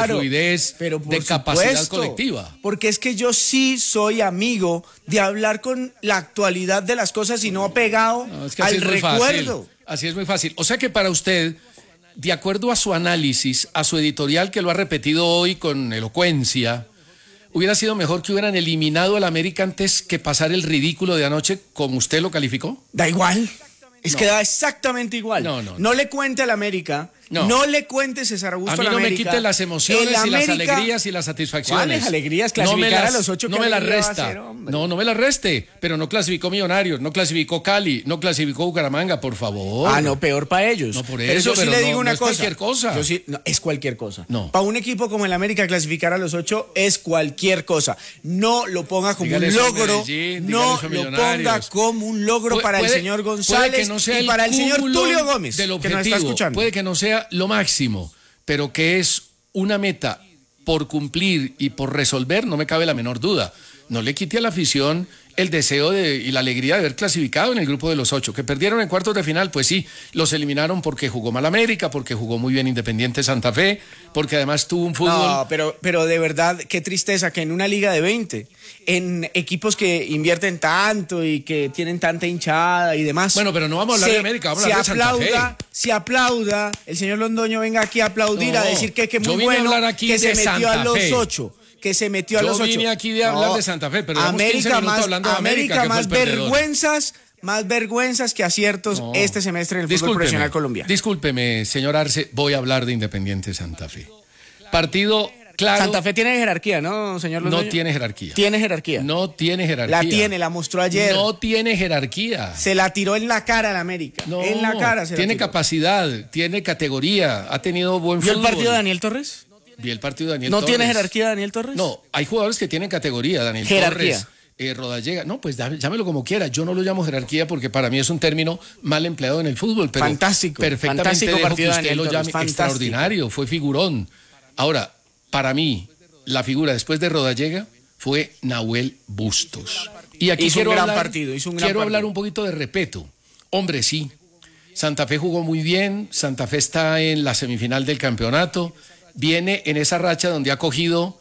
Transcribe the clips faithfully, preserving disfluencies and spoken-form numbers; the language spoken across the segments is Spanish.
de fluidez, pero de capacidad supuesto, colectiva. Porque es que yo sí soy amigo de hablar con la actualidad de las cosas y no pegado no, es que así al es muy recuerdo. Fácil. Así es muy fácil. O sea que para usted, de acuerdo a su análisis, a su editorial que lo ha repetido hoy con elocuencia, ¿hubiera sido mejor que hubieran eliminado al América antes que pasar el ridículo de anoche como usted lo calificó? Da igual. Es no. que da exactamente igual. No, no, no. no le cuente al América, no, no le cuente César Augusto a mí al no América. me quite las emociones el y las América, alegrías y las satisfacciones. ¿Cuáles alegrías? Clasificar no me las, a los ocho. No me las resta. Hacer, no, no me las reste. Pero no clasificó Millonarios, no clasificó Cali, no clasificó Bucaramanga, por favor. Ah, no, peor para ellos. No, por pero eso, yo sí pero le no, digo una no es cosa. cualquier cosa. Yo sí, no, es cualquier cosa. No. Para un equipo como el América clasificar a los ocho es cualquier cosa. No lo ponga como dígale un logro. Medellín, no lo ponga como un logro para puede, el señor González no sea y para el señor Tulio Gómez, del que nos está escuchando. Puede que no sea lo máximo, pero que es una meta por cumplir y por resolver, no me cabe la menor duda. No le quite a la afición el deseo de, y la alegría de haber clasificado en el grupo de los ocho. Que perdieron en cuartos de final, pues sí, los eliminaron porque jugó mal América, porque jugó muy bien Independiente Santa Fe, porque además tuvo un fútbol... No, pero, pero de verdad, qué tristeza que en una liga de veinte, en equipos que invierten tanto y que tienen tanta hinchada y demás... Bueno, pero no vamos a hablar se, de América, vamos a hablar de Santa aplauda, Fe. Se aplauda, el señor Londoño venga aquí a aplaudir, no, a decir que, que muy yo vine bueno, a hablar aquí que de se metió Santa a los Fe. ocho. Que se metió Yo a los ocho. Yo vine aquí de hablar no, de Santa Fe, pero América más, hablando de América, América que más fue el vergüenzas, más vergüenzas que aciertos no. este semestre en el fútbol profesional colombiano. Discúlpeme, señor Arce, voy a hablar de Independiente Santa Fe. Partido claro. Santa Fe tiene jerarquía, ¿no, señor Londoño? No tiene jerarquía. Tiene jerarquía. No tiene jerarquía. La tiene, la mostró ayer. No tiene jerarquía. Se la tiró en la cara a la América. No, en la cara se tiene la tiró. capacidad, tiene categoría, ha tenido buen ¿Vio fútbol. el partido de Daniel Torres? Vi el partido de Daniel ¿No Torres. tiene jerarquía Daniel Torres? No, hay jugadores que tienen categoría, Daniel jerarquía. Torres. Eh, Rodallega, no, pues llámelo como quiera. Yo no lo llamo jerarquía porque para mí es un término mal empleado en el fútbol, pero fantástico, perfectamente fantástico dejo partido que usted Daniel lo llame Torres, extraordinario, fue figurón. Ahora, para mí, la figura después de Rodallega fue Nahuel Bustos. Y aquí hizo quiero un gran hablar, partido, hizo un gran quiero partido. hablar un poquito de respeto. Hombre, sí, Santa Fe jugó muy bien, Santa Fe está en la semifinal del campeonato, viene en esa racha donde ha cogido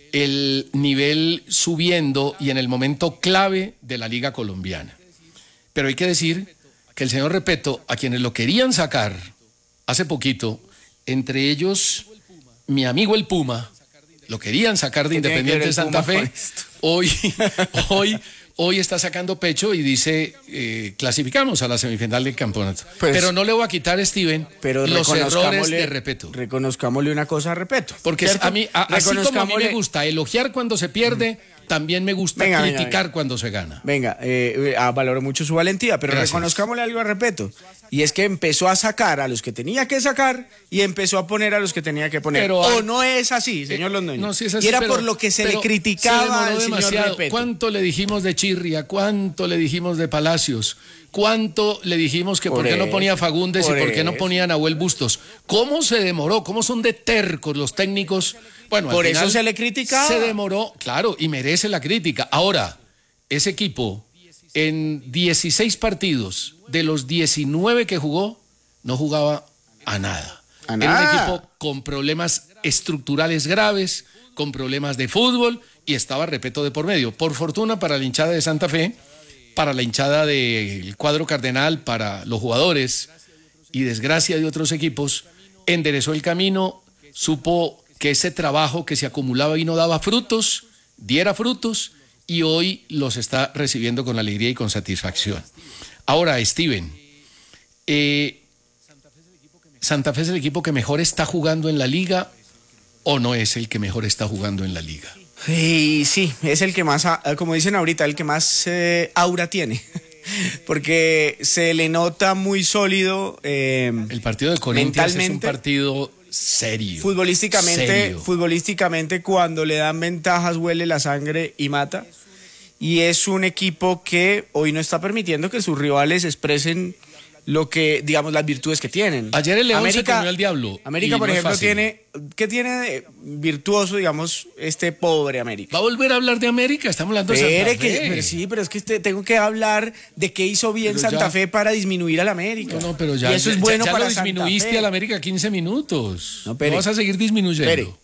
el nivel subiendo y en el momento clave de la Liga Colombiana. Pero hay que decir que el señor Repeto, a quienes lo querían sacar hace poquito, entre ellos mi amigo el Puma, lo querían sacar de Independiente Santa Fe, hoy, hoy, hoy está sacando pecho y dice, eh, clasificamos a la semifinal del campeonato. Pues, pero no le voy a quitar, Steven, pero los errores de Repeto. Reconozcámosle una cosa a Repeto. Porque a mí, a, así como a mí me gusta elogiar cuando se pierde, mm. también me gusta venga, criticar venga, venga. cuando se gana. Venga, eh, eh, valoro mucho su valentía, pero Gracias. reconozcámosle algo a Repeto. Y es que empezó a sacar a los que tenía que sacar y empezó a poner a los que tenía que poner. Pero, o no es así, señor eh, Londoño. No, sí es así, y era pero, por lo que se le criticaba se al señor Repeto. ¿Cuánto le dijimos de Chirria? ¿Cuánto le dijimos de Palacios? ¿Cuánto le dijimos que por, por qué no ponía Fagundes por y por qué no ponía Nahuel Bustos? ¿Cómo se demoró? ¿Cómo son de tercos los técnicos? Bueno, por al eso final se le criticaba. Se demoró, claro, y merece la crítica. Ahora, ese equipo en dieciséis partidos de los diecinueve que jugó, no jugaba a nada. ¿A Era nada? un equipo con problemas estructurales graves, con problemas de fútbol y estaba Repeto de por medio. Por fortuna para la hinchada de Santa Fe, para la hinchada del cuadro cardenal, para los jugadores y desgracia de otros equipos, enderezó el camino, supo que ese trabajo que se acumulaba y no daba frutos, diera frutos y hoy los está recibiendo con alegría y con satisfacción. Ahora, Steven, eh, ¿Santa Fe es el equipo que mejor está jugando en la liga o no es el que mejor está jugando en la liga? Sí, sí, es el que más, como dicen ahorita, el que más eh, aura tiene. Porque se le nota muy sólido. Eh, el partido de Corinthians es un partido serio. Futbolísticamente, serio. futbolísticamente, cuando le dan ventajas, huele la sangre y mata. Y es un equipo que hoy no está permitiendo que sus rivales expresen lo que, digamos, las virtudes que tienen. Ayer el León América, se comió al diablo. América, por no ejemplo, tiene, ¿qué tiene de virtuoso, digamos, este pobre América? ¿Va a volver a hablar de América? Estamos hablando de Pere, Santa Fe. Que, pero sí, pero es que este, tengo que hablar de qué hizo bien pero Santa ya, Fe para disminuir al América. No, no, pero ya, y eso ya, es bueno ya, ya para lo disminuiste al América quince minutos. No, Pere, no vas a seguir disminuyendo. Pere.